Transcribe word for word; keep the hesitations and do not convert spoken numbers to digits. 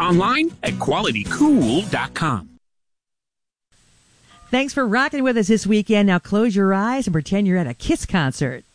online at quality cool dot com. Thanks for rocking with us this weekend. Now close your eyes and pretend you're at a Kiss concert.